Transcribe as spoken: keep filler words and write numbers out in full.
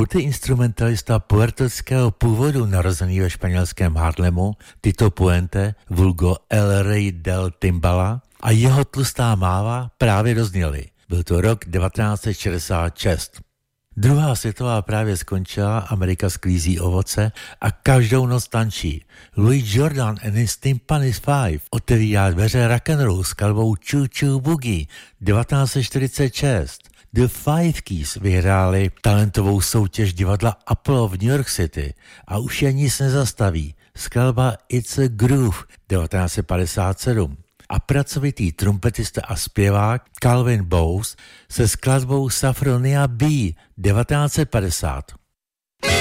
multiinstrumentalista puertorického původu narozený ve španělském Harlemu Tito Puente, vulgo El Rey del Timbala, a jeho tlustá máva právě dozněly. Byl to rok devatenáct set šedesát šest. Druhá světová právě skončila, Amerika sklízí ovoce a každou noc tančí. Louis Jordan and his Timpani's Five otevírá dveře rock'n'rollu s skladbou Choo Choo Boogie devatenáct set čtyřicet šest. The Five Keys vyhráli talentovou soutěž divadla Apollo v New York City a už je nic nezastaví. Skladba It's a Groove devatenáct set padesát sedm. A pracovitý trumpetista a zpěvák Calvin Bowes se skladbou Saffronia B devatenáct set padesát.